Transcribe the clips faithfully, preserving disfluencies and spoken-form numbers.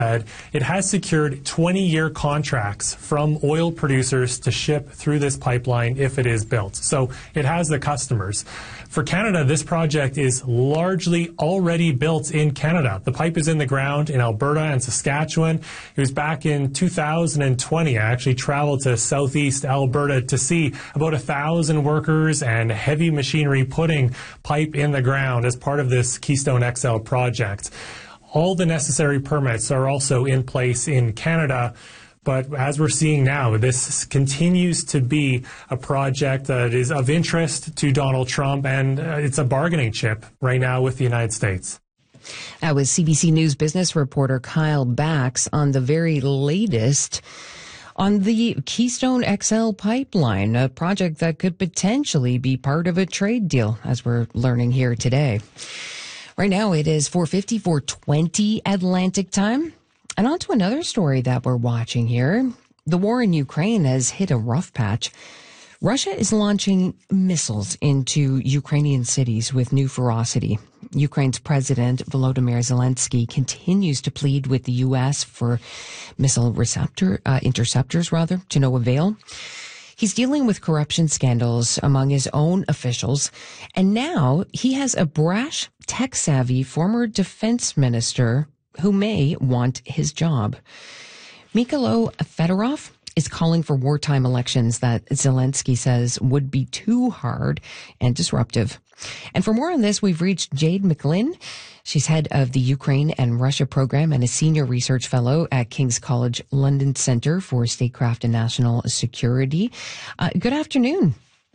It has secured twenty-year contracts from oil producers to ship through this pipeline if it is built. So it has the customers. For Canada, this project is largely already built in Canada. The pipe is in the ground in Alberta and Saskatchewan. It was back in two thousand twenty. I actually traveled to southeast Alberta to see about a thousand workers and heavy machinery putting pipe in the ground as part of this Keystone X L project. All the necessary permits are also in place in Canada, but as we're seeing now, this continues to be a project that is of interest to Donald Trump, and uh, it's a bargaining chip right now with the United States. That was C B C News business reporter Kyle Bax on the very latest on the Keystone X L pipeline, a project that could potentially be part of a trade deal, as we're learning here today. Right now, it is four fifty, four twenty Atlantic time. And on to another story that we're watching here. The war in Ukraine has hit a rough patch. Russia is launching missiles into Ukrainian cities with new ferocity. Ukraine's President Volodymyr Zelensky continues to plead with the U S for missile receptor, uh, interceptors, rather, to no avail. He's dealing with corruption scandals among his own officials, and now he has a brash, tech-savvy former defense minister who may want his job. Mykhailo Fedorov is calling for wartime elections that Zelensky says would be too hard and disruptive. And for more on this, we've reached Jade McGlynn. She's head of the Ukraine and Russia program and a senior research fellow at King's College London Centre for Statecraft and National Security. Uh, good afternoon.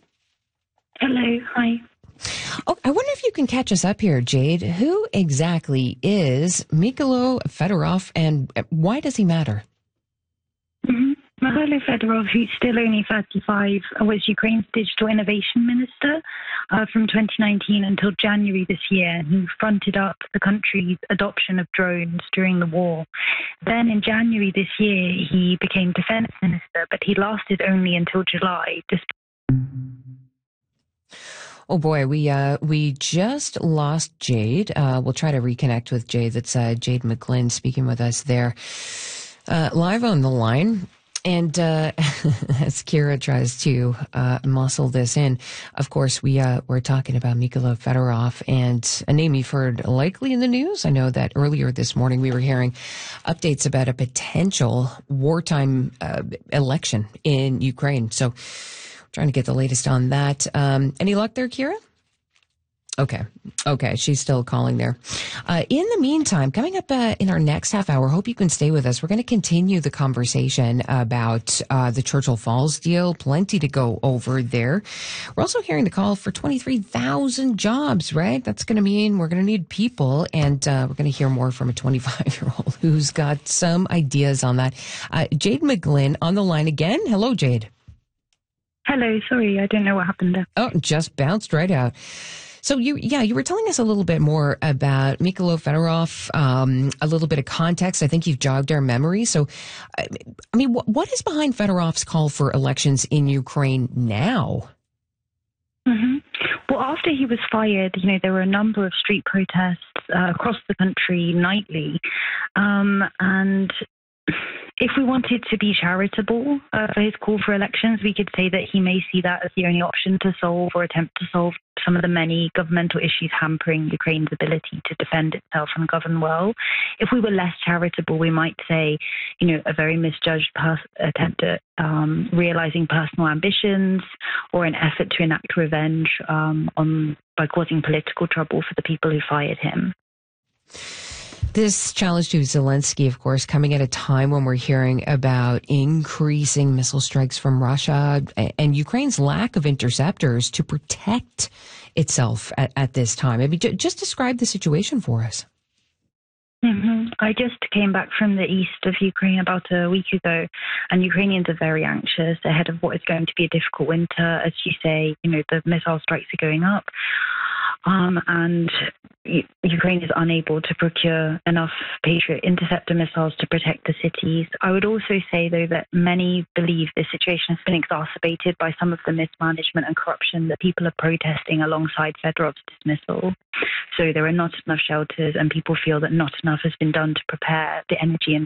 Hello. Hi. Oh, I wonder if you can catch us up here, Jade. Who exactly is Mykhailo Fedorov, and why does he matter? Mm-hmm. Mykhailo Fedorov, who's still only thirty-five, was Ukraine's digital innovation minister uh, from twenty nineteen until January this year. He fronted up the country's adoption of drones during the war. Then in January this year, he became defense minister, but he lasted only until July. Oh boy, we uh, we just lost Jade. Uh, we'll try to reconnect with Jade. That's uh, Jade McGlynn speaking with us there, uh, live on the line. And uh, as Kira tries to uh, muscle this in, of course, we uh, we're talking about Mykhailo Fedorov, and a name you've heard likely in the news. I know that earlier this morning we were hearing updates about a potential wartime uh, election in Ukraine. So trying to get the latest on that. Um, any luck there, Kira? Okay. Okay. She's still calling there. Uh, in the meantime, coming up uh, in our next half hour, hope you can stay with us. We're going to continue the conversation about uh, the Churchill Falls deal. Plenty to go over there. We're also hearing the call for twenty-three thousand jobs, right? That's going to mean we're going to need people. And uh, we're going to hear more from a twenty-five-year-old who's got some ideas on that. Uh, Jade McGlynn on the line again. Hello, Jade. Hello. Sorry, I don't know what happened there. Oh, just bounced right out. So you, yeah, you were telling us a little bit more about Mykhailo Fedorov, um, a little bit of context. I think you've jogged our memory. So, I mean, what, what is behind Fedorov's call for elections in Ukraine now? Mm-hmm. Well, after he was fired, you know, there were a number of street protests uh, across the country nightly. Um, and if we wanted to be charitable uh, for his call for elections, we could say that he may see that as the only option to solve or attempt to solve some of the many governmental issues hampering Ukraine's ability to defend itself and govern well. If we were less charitable, we might say, you know, a very misjudged pers- attempt at um, realizing personal ambitions or an effort to enact revenge um, on by causing political trouble for the people who fired him. This challenge to Zelensky, of course, coming at a time when we're hearing about increasing missile strikes from Russia and Ukraine's lack of interceptors to protect itself at, at this time. I mean, just describe the situation for us. Mm-hmm. I just came back from the east of Ukraine about a week ago, and Ukrainians are very anxious ahead of what is going to be a difficult winter. As you say, you know, the missile strikes are going up. Um, and Ukraine is unable to procure enough Patriot interceptor missiles to protect the cities. I would also say, though, that many believe this situation has been exacerbated by some of the mismanagement and corruption that people are protesting alongside Fedorov's dismissal. So there are not enough shelters, and people feel that not enough has been done to prepare the energy and